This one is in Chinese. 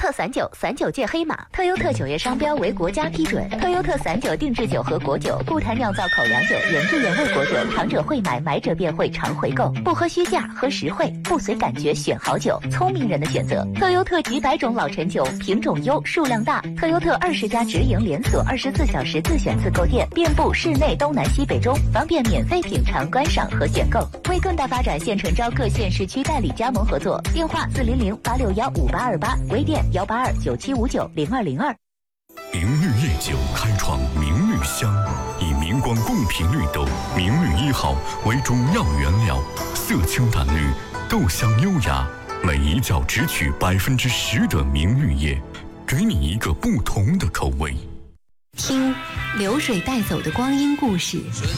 特散酒，散酒界黑马。特优特酒业商标为国家批准。特优特散酒定制酒和果酒，不谈酿造口粮酒、原汁原味果酒，尝者会买，买者便会常回购。不喝虚价，喝实惠，不随感觉选好酒，聪明人的选择。特优特几百种老陈酒，品种优，数量大。特优特20家直营连锁，24小时自选自购店，遍布市内东南西北中，方便免费品尝、观赏和选购。为更大发展，现诚招各县市区代理加盟合作，电话400-861-5828，微店182-9759-0202。 明绿夜酒开创明绿香，以明光贡品绿豆明绿1号为主要原料，色清淡绿，豆香优雅，每一窖只取10%的明绿叶，给你一个不同的口味。 听流水带走的光阴故事，